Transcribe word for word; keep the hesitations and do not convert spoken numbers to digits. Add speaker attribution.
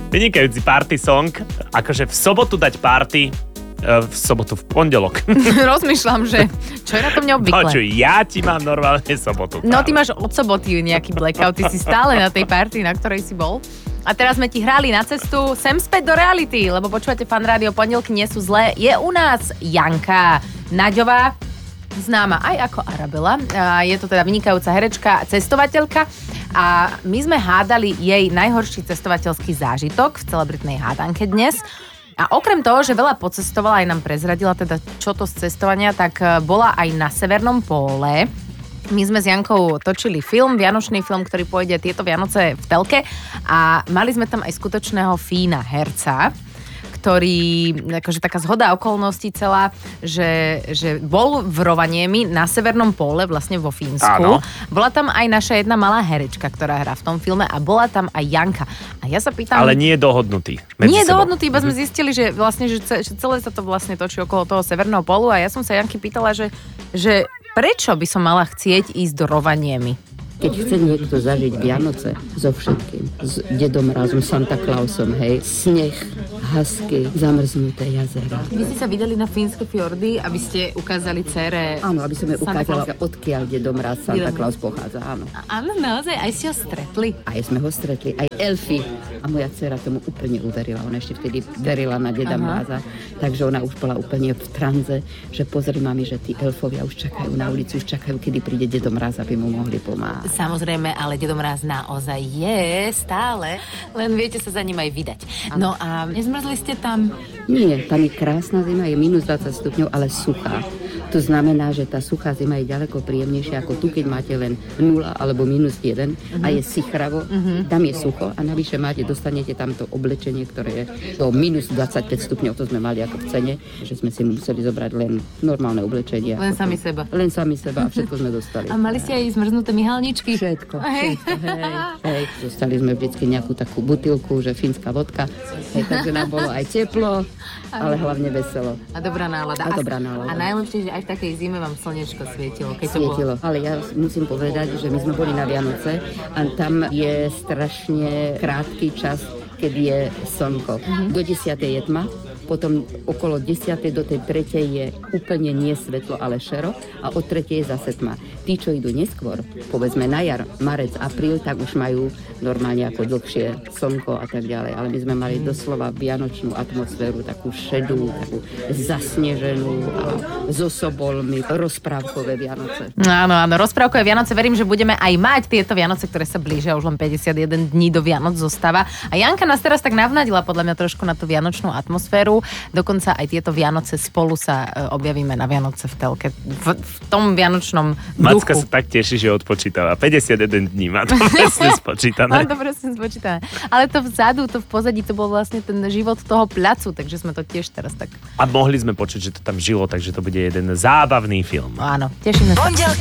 Speaker 1: Vynikajúci party song. Akože v sobotu dať party, v sobotu, v pondelok.
Speaker 2: Rozmýšľam, že čo je na tom neobvyklé.
Speaker 1: Počuj, ja ti mám normálne sobotu.
Speaker 2: No ty máš od soboty nejaký blackout, ty si stále na tej party, na ktorej si bol. A teraz sme ti hrali na cestu sem späť do reality, lebo počúvate Fan Rádio, pondelky nie sú zlé. Je u nás Janka Naďová, známa aj ako Arabela. Je to teda vynikajúca herečka, cestovateľka. A my sme hádali jej najhorší cestovateľský zážitok v celebritnej hádanke dnes. A okrem toho, že veľa pocestovala, aj nám prezradila teda čo to z cestovania, tak bola aj na Severnom póle. My sme s Jankou točili film, vianočný film, ktorý pôjde tieto Vianoce v telke a mali sme tam aj skutočného fína herca, ktorý, akože taká zhoda okolností celá, že, že bol v Rovaniemi na Severnom póle, vlastne vo Fínsku. Áno. Bola tam aj naša jedna malá herečka, ktorá hrá v tom filme a bola tam aj Janka. A ja sa pýtam...
Speaker 1: Ale nie je dohodnutý.
Speaker 2: Nie je dohodnutý, iba sme zistili, že vlastne, že celé sa to vlastne točí okolo toho Severného pólu a ja som sa Janky pýtala, že, že prečo by som mala chcieť ísť do Rovaniemi?
Speaker 3: Keď chce niekto zažiť Vianoce so všetkým, s Dedom Mrazom, Santa Clausom, hej, sneh, hasky, zamrznuté jazera.
Speaker 2: Vy ste sa vydali na fínske fjordy, aby ste ukázali dcére...
Speaker 3: Áno, aby som jej ukázala, odkiaľ Dedo Mraz, Santa Claus pochádza, áno.
Speaker 2: Áno, naozaj, aj ste ho stretli?
Speaker 3: Aj sme ho stretli, aj elfy. A moja dcera tomu úplne uverila, ona ešte vtedy verila na Deda Mraza, takže ona už bola úplne v tranze, že pozri mami, že tí elfovia už čakajú na ulici, už čakajú, kedy príde Dedo Mraz, aby mu mohli pomáhať.
Speaker 2: Samozrejme, ale Dedo Mráz naozaj je stále, len viete sa za ním aj vydať. No a nezmrzli ste tam?
Speaker 3: Nie, tam je krásna zima, je minus dvadsať stupňov, ale suchá. To znamená, že tá suchá zima je ďaleko príjemnejšia ako tu, keď máte len nula alebo minus jeden uh-huh. a je sichravo, uh-huh. tam je sucho a navyše máte, dostanete tam to oblečenie, ktoré je do minus dvadsaťpäť stupňov, to sme mali ako v cene, že sme si museli zobrať len normálne oblečenie.
Speaker 2: Len sami to, seba.
Speaker 3: Len sami seba a všetko sme dostali.
Speaker 2: A mali ste aj zmrznuté myhalničky?
Speaker 3: Všetko, všetko, hej, hej. Dostali sme vždycky nejakú takú butilku, že fínska vodka, hej, takže nám bolo aj teplo, ale hlavne veselo.
Speaker 2: A dobrá nálada.
Speaker 3: A dobrá nálada.
Speaker 2: A najlepšie, že aj v takej zime vám slnečko svietilo. Keď
Speaker 3: svietilo,
Speaker 2: to bolo...
Speaker 3: ale ja musím povedať, že my sme boli na Vianoce a tam je strašne krátky čas, keď je slnko. Mm-hmm. Do desiatej je tma, potom okolo desiatej do tej tretej je úplne nie svetlo, ale šero a od tretej je zase tma. Tí, čo idú neskôr, povedzme na jar, marec, apríl, tak už majú normálne ako dlhšie slnko a tak ďalej. Ale my sme mali doslova vianočnú atmosféru, takú šedú, takú zasneženú a so sobolmi, rozprávkové Vianoce.
Speaker 2: Áno, áno, rozprávkové Vianoce. Verím, že budeme aj mať tieto Vianoce, ktoré sa blížia, už len päťdesiatjeden dní do Vianoc zostáva. A Janka nás teraz tak navnadila podľa mňa trošku na tú vianočnú atmosféru. Dokonca aj tieto Vianoce spolu sa objavíme na Vianoce v telke. V, v tom vianočnom duchu.
Speaker 1: Macka sa tak teší, že odpočítava. päťdesiatjeden dní má to presne spočítané.
Speaker 2: Má to presne spočítané. Ale to vzadu, to v pozadí, to bol vlastne ten život toho placu, takže sme to tiež teraz tak...
Speaker 1: A mohli sme počuť, že to tam žilo, takže to bude jeden zábavný film.
Speaker 2: Áno, tešíme sa.